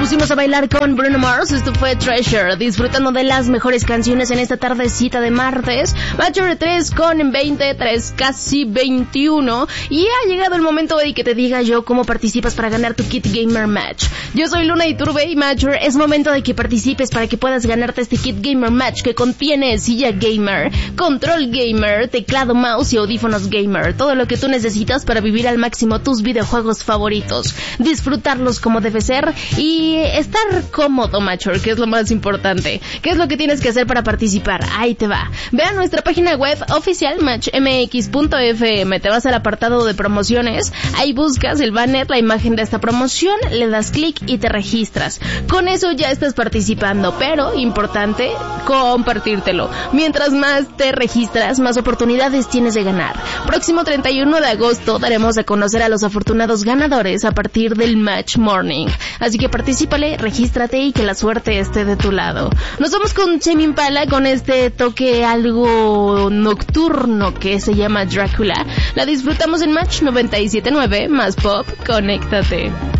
pusimos a bailar con Bruno Mars. Esto fue Treasure, disfrutando de las mejores canciones en esta tardecita de martes. Mature 3 con 23, casi 21. Y ha llegado el momento de que te diga yo cómo participas para ganar tu Kit Gamer Match. Yo soy Luna Iturbe y Mature, es momento de que participes para que puedas ganarte este Kit Gamer Match que contiene silla gamer, control gamer, teclado, mouse y audífonos gamer. Todo lo que tú necesitas para vivir al máximo tus videojuegos favoritos, disfrutarlos como debe ser y estar cómodo, Mature, que es lo más importante. ¿Qué es lo que tienes que hacer para participar? Ahí te va. Ve a nuestra página web oficial matchmx.fm, te vas al apartado de promociones, ahí buscas el banner, la imagen de esta promoción, le das clic y te registras. Con eso ya estás participando, pero importante, compartírtelo. Mientras más te registras, más oportunidades tienes de ganar. Próximo 31 de agosto daremos a conocer a los afortunados ganadores a partir del Match Morning. Así que particípale, regístrate y que la suerte esté de tu lado. Nos vamos con Tame Impala con este toque algo nocturno que se llama Drácula. La disfrutamos en Match 97.9 más Pop. Conéctate.